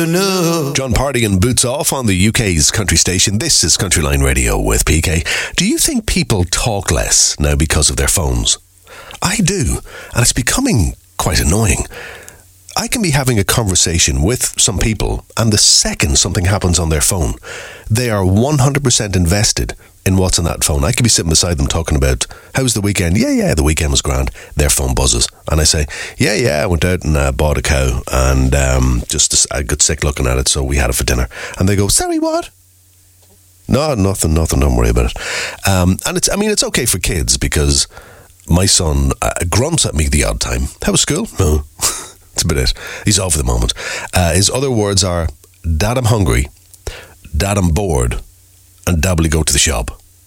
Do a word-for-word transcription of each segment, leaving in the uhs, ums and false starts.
know. John Party and Boots Off on the U K's country station. This is Country Line Radio with P K. Do you think people talk less now because of their phones? I do, and it's becoming quite annoying. I can be having a conversation with some people, and the second something happens on their phone, they are one hundred percent invested in what's on that phone. I could be sitting beside them talking about, how's the weekend? Yeah, yeah, the weekend was grand. Their phone buzzes. And I say, yeah, yeah, I went out and uh, bought a cow, and um, just I got sick looking at it, so we had it for dinner. And they go, sorry, what? No, nothing, nothing, don't worry about it. Um, and it's, I mean, it's okay for kids, because my son uh, grunts at me the odd time. How was school? No. That's about it. He's off at the moment. Uh, his other words are, Dad, I'm hungry. Dad, I'm bored. And Dad, will you go to the shop?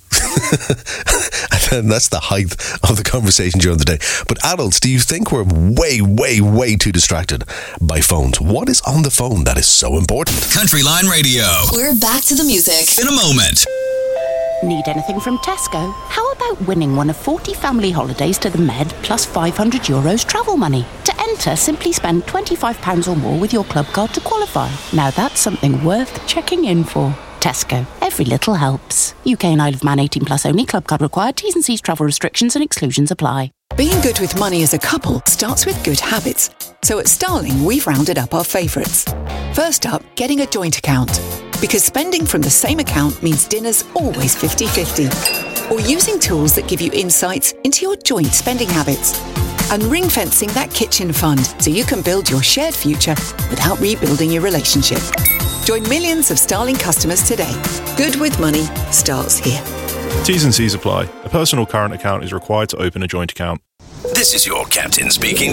And that's the height of the conversation during the day. But adults, do you think we're way, way, way too distracted by phones? What is on the phone that is so important? Country Line Radio. We're back to the music. In a moment. Need anything from Tesco? How about winning one of forty family holidays to the Med plus five hundred euros travel money? To enter, simply spend twenty-five pounds or more with your club card to qualify. Now that's something worth checking in for. Tesco. Every little helps. U K and Isle of Man eighteen plus only. Club card required. T's and C's travel restrictions and exclusions apply. Being good with money as a couple starts with good habits. So at Starling, we've rounded up our favourites. First up, getting a joint account. Because spending from the same account means dinner's always fifty-fifty. Or using tools that give you insights into your joint spending habits. And ring-fencing that kitchen fund so you can build your shared future without rebuilding your relationship. Join millions of Starling customers today. Good with money starts here. T's and C's apply. A personal current account is required to open a joint account. This is your captain speaking.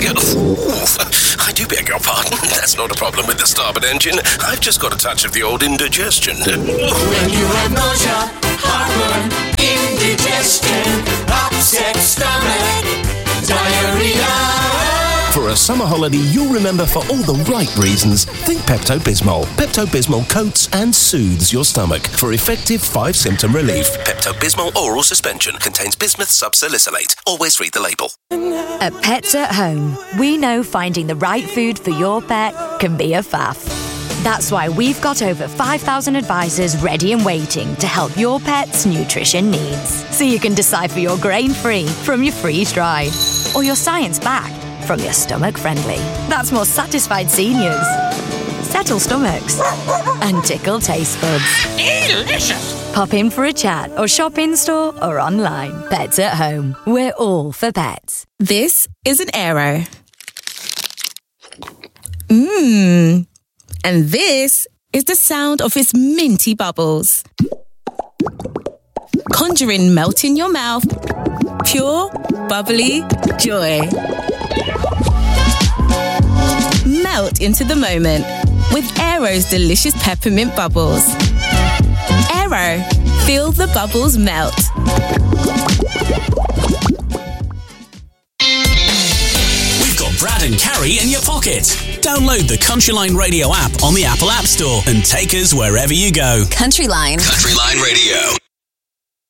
I do beg your pardon. That's not a problem with the starboard engine. I've just got a touch of the old indigestion. When you have nausea, heartburn, indigestion, upset stomach, diarrhea. For a summer holiday you'll remember for all the right reasons, think Pepto-Bismol. Pepto-Bismol coats and soothes your stomach for effective five-symptom relief. Pepto-Bismol oral suspension contains bismuth subsalicylate. Always read the label. At Pets at Home, we know finding the right food for your pet can be a faff. That's why we've got over five thousand advisors ready and waiting to help your pet's nutrition needs. So you can decipher your grain-free from your freeze-dried, or your science-backed from your stomach-friendly. That's more satisfied seniors, settle stomachs, and tickle taste buds. Delicious! Pop in for a chat or shop in-store or online. Pets at Home. We're all for pets. This is an Aero. Mmm. And this is the sound of its minty bubbles. Conjuring melt in your mouth. Pure, bubbly joy. Melt into the moment with Aero's delicious peppermint bubbles. Aero, feel the bubbles melt. We've got Brad and Carrie in your pocket. Download the Country Line Radio app on the Apple App Store and take us wherever you go. Country Line. Country Line Radio.